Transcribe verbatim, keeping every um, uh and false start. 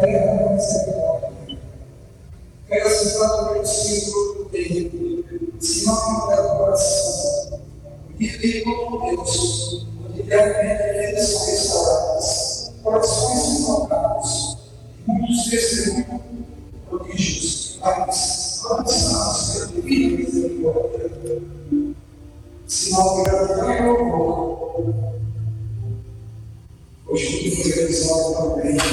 terra misericórdia. Peço exatamente o Senhor dele, se não me der o coração, e viver como Deus, onde realmente eles são restaurados, corações tocados, muitos testemunhos prodígios, mas avançados pela divina misericórdia. Sinal de gratidão e louvor, hoje tudo foi realizado também.